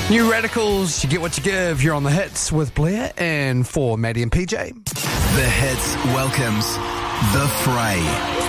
New Radicals, you get what you give. You're on the hits with Blair and for Maddie and PJ. The Hits welcomes The Fray.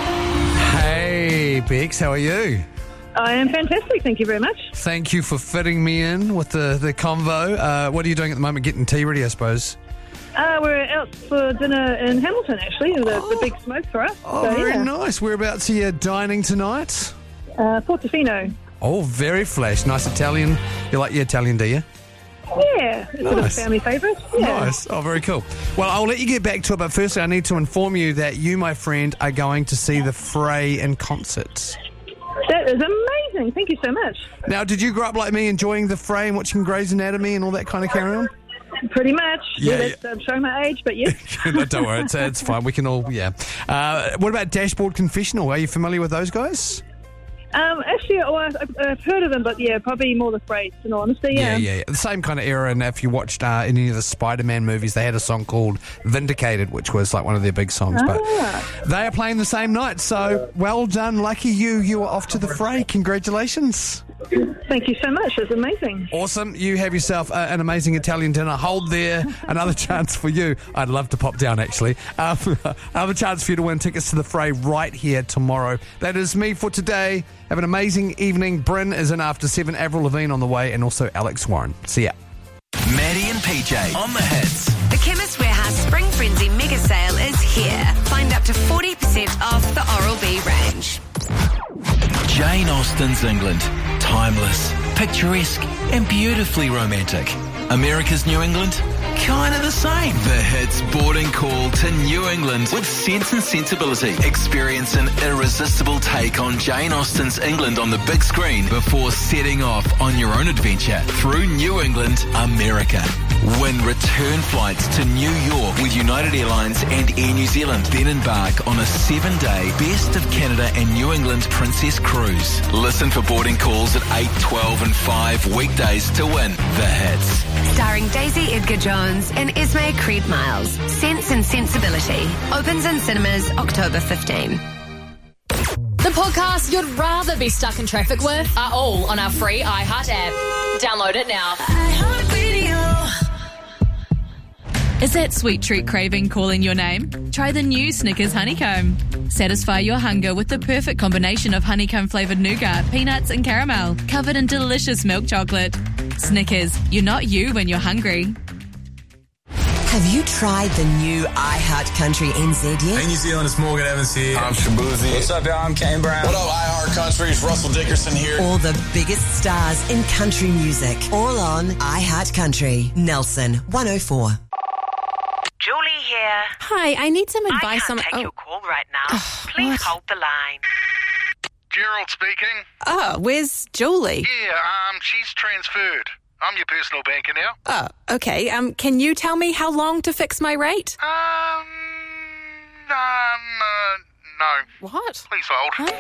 Hey, Bex, how are you? I am fantastic, thank you very much. Thank you for fitting me in with the convo. What are you doing at the moment? Getting tea ready, I suppose. We're out for dinner in Hamilton, actually, the big smoke for us. Oh, very nice. Whereabouts are you dining tonight? Portofino. Oh, very flash. Nice Italian. You like your Italian, do you? Yeah, it's sort of a family favourite. Yeah. Nice. Oh, very cool. Well, I'll let you get back to it, but firstly I need to inform you that you, my friend, are going to see The Fray in concert. That is amazing. Thank you so much. Now, did you grow up like me, enjoying The Fray and watching Grey's Anatomy and all that kind of carry on? Pretty much. Yeah. I'm showing my age, but yes. No, don't worry. It's fine. We can all, what about Dashboard Confessional? Are you familiar with those guys? Actually, I've heard of them, but yeah, probably more The Fray, in all honesty. Yeah. The same kind of era, and if you watched any of the Spider-Man movies, they had a song called Vindicated, which was like one of their big songs. But they are playing the same night, so well done. Lucky you. You are off to The Fray. Congratulations. Thank you so much. It's amazing. Awesome. You have yourself an amazing Italian dinner. Hold there. Another chance for you. I'd love to pop down, actually. Another chance for you to win tickets to The Fray right here tomorrow. That is me for today. Have an amazing evening. Bryn is in after 7. Avril Lavigne on the way, and also Alex Warren. See ya. Maddie and PJ on the Hits. The Chemist Warehouse Spring Frenzy mega sale is here. Find up to 40% off the Oral-B range. Jane Austen's England. Timeless, picturesque, and beautifully romantic. America's New England? Kind of the same. The Hits boarding call to New England with Sense and Sensibility. Experience an irresistible take on Jane Austen's England on the big screen before setting off on your own adventure through New England, America. Win return flights to New York with United Airlines and Air New Zealand. Then embark on a 7-day Best of Canada and New England Princess Cruise. Listen for boarding calls at 8, 12 and 5 weekdays to win The Hits. Starring Daisy Edgar Jones and Esme Creed Miles. Sense and Sensibility. Opens in cinemas October 15. The podcasts you'd rather be stuck in traffic with are all on our free iHeart app. Download it now. Is that sweet treat craving calling your name? Try the new Snickers Honeycomb. Satisfy your hunger with the perfect combination of honeycomb-flavoured nougat, peanuts and caramel, covered in delicious milk chocolate. Snickers, you're not you when you're hungry. Have you tried the new iHeart Country NZ yet? Hey New Zealand, it's Morgan Evans here. I'm Shabuzi. What's up, y'all? I'm Kane Brown. What up, iHeart Country? It's Russell Dickerson here. All the biggest stars in country music. All on iHeart Country. Nelson 104. Julie here. Hi, I need some advice I can't take your call right now. Please hold the line. Gerald speaking. Oh, where's Julie? Yeah, she's transferred. I'm your personal banker now. Oh, okay. Can you tell me how long to fix my rate? No. What? Please hold. Huh?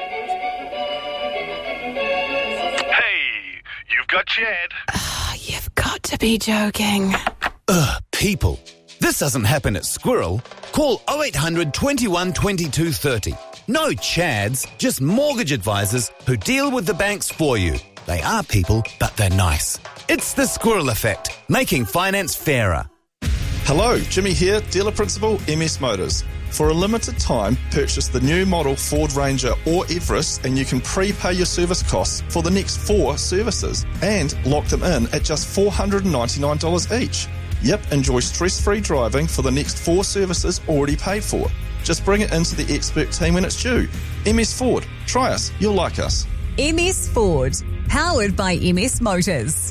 Hey, you've got Chad. Oh, you've got to be joking. People. This doesn't happen at Squirrel. Call 0800 21 22 30. No Chads, just mortgage advisors who deal with the banks for you. They are people, but they're nice. It's the Squirrel Effect, making finance fairer. Hello, Jimmy here, dealer principal, MS Motors. For a limited time, purchase the new model Ford Ranger or Everest and you can prepay your service costs for the next 4 services and lock them in at just $499 each. Yep, enjoy stress-free driving for the next 4 services already paid for. Just bring it into the expert team when it's due. MS Ford. Try us. You'll like us. MS Ford. Powered by MS Motors.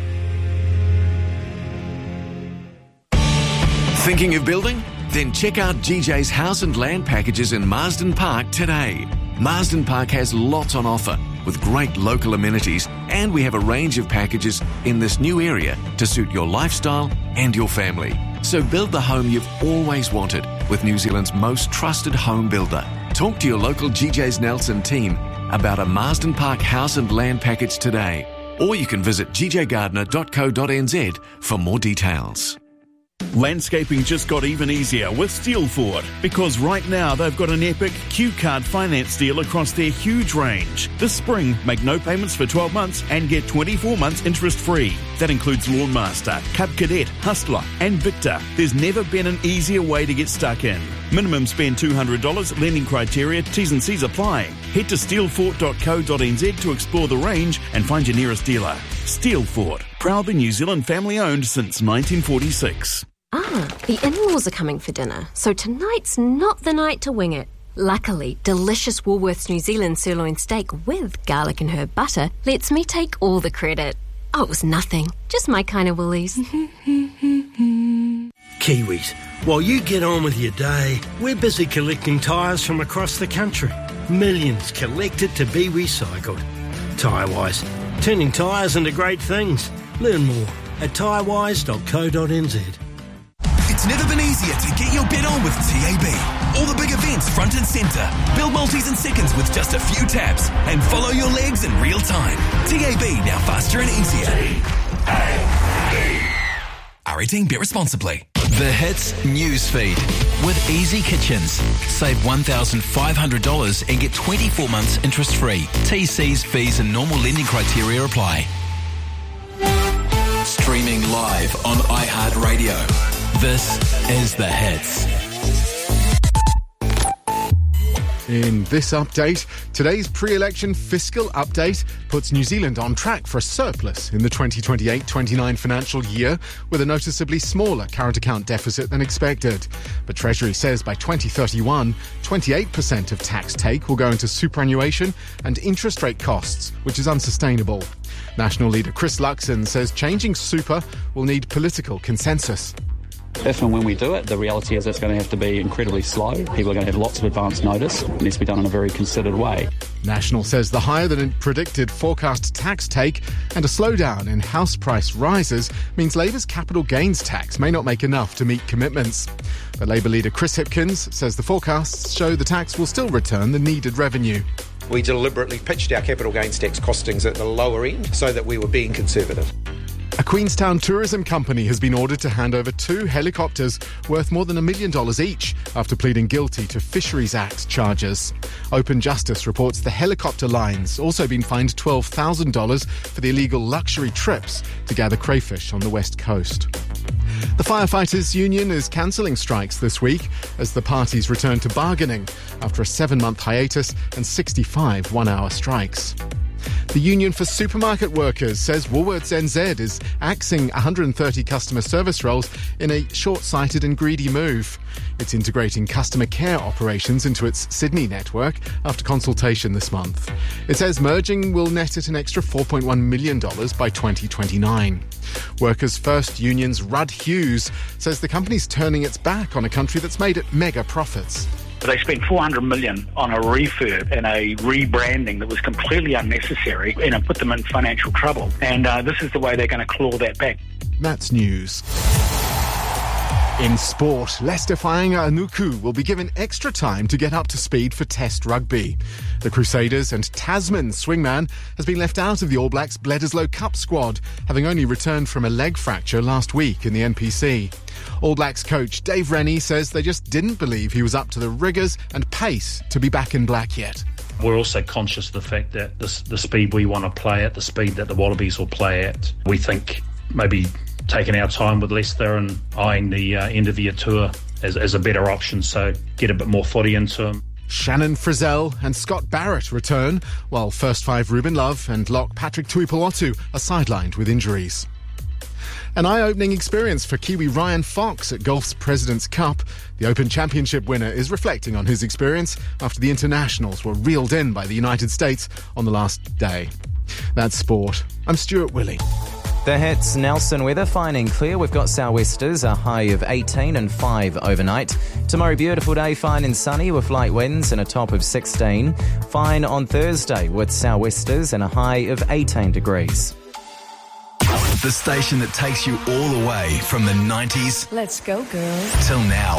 Thinking of building? Then check out GJ's House and Land packages in Marsden Park today. Marsden Park has lots on offer with great local amenities, and we have a range of packages in this new area to suit your lifestyle and your family. So build the home you've always wanted with New Zealand's most trusted home builder. Talk to your local GJ's Nelson team about a Marsden Park House and Land package today, or you can visit gjgardner.co.nz for more details. Landscaping just got even easier with Steelford, because right now they've got an epic Q-Card finance deal across their huge range. This spring, make no payments for 12 months and get 24 months interest-free. That includes Lawnmaster, Cub Cadet, Hustler and Victor. There's never been an easier way to get stuck in. Minimum spend $200, lending criteria, T's and C's apply. Head to steelfort.co.nz to explore the range and find your nearest dealer. Steelfort, proudly New Zealand family-owned since 1946. The in-laws are coming for dinner, so tonight's not the night to wing it. Luckily, delicious Woolworths New Zealand sirloin steak with garlic and herb butter lets me take all the credit. Oh, it was nothing. Just my kind of Woolies. Kiwis, while you get on with your day, we're busy collecting tyres from across the country. Millions collected to be recycled. Tyrewise, turning tyres into great things. Learn more at tyrewise.co.nz. It's never been easier to get your bet on with TAB. All the big events front and centre. Build multis in seconds with just a few taps and follow your legs in real time. TAB, now faster and easier. R18, bet responsibly. The Hits Newsfeed with Easy Kitchens. Save $1,500 and get 24 months interest-free. TC's, fees and normal lending criteria apply. Streaming live on iHeartRadio. This is The Hits. In this update, today's pre-election fiscal update puts New Zealand on track for a surplus in the 2028-29 financial year, with a noticeably smaller current account deficit than expected. But Treasury says by 2031, 28% of tax take will go into superannuation and interest rate costs, which is unsustainable. National leader Chris Luxon says changing super will need political consensus. If and when we do it, the reality is it's going to have to be incredibly slow. People are going to have lots of advance notice. It needs to be done in a very considered way. National says the higher than predicted forecast tax take and a slowdown in house price rises means Labour's capital gains tax may not make enough to meet commitments. But Labour leader Chris Hipkins says the forecasts show the tax will still return the needed revenue. We deliberately pitched our capital gains tax costings at the lower end so that we were being conservative. A Queenstown tourism company has been ordered to hand over 2 helicopters worth more than $1 million each after pleading guilty to Fisheries Act charges. Open Justice reports the helicopter lines also been fined $12,000 for the illegal luxury trips to gather crayfish on the west coast. The Firefighters Union is cancelling strikes this week as the parties return to bargaining after a 7-month hiatus and 65 one-hour strikes. The Union for Supermarket Workers says Woolworths NZ is axing 130 customer service roles in a short-sighted and greedy move. It's integrating customer care operations into its Sydney network after consultation this month. It says merging will net it an extra $4.1 million by 2029. Workers' First Union's Rudd Hughes says the company's turning its back on a country that's made it mega profits. They spent $400 million on a refurb and a rebranding that was completely unnecessary, and it put them in financial trouble. And this is the way they're going to claw that back. That's news. In sport, Leicester Fainga Anuku will be given extra time to get up to speed for Test rugby. The Crusaders and Tasman swingman has been left out of the All Blacks Bledisloe Cup squad, having only returned from a leg fracture last week in the NPC. All Blacks coach Dave Rennie says they just didn't believe he was up to the rigours and pace to be back in black yet. We're also conscious of the fact that the speed we want to play at, the speed that the Wallabies will play at, we think maybe taking our time with Leicester and eyeing the end of year tour as a better option, so get a bit more footy into them. Shannon Frizzell and Scott Barrett return, while first 5 Ruben Love and lock Patrick Tuipulotu are sidelined with injuries. An eye-opening experience for Kiwi Ryan Fox at golf's President's Cup. The Open Championship winner is reflecting on his experience after the internationals were reeled in by the United States on the last day. That's sport. I'm Stuart Willey. The Hits, Nelson weather, fine and clear. We've got sou'westers, a high of 18 and 5 overnight. Tomorrow, beautiful day, fine and sunny with light winds and a top of 16. Fine on Thursday with sou'westers and a high of 18 degrees. The station that takes you all the way from the 90s. Let's go, girls. Till now.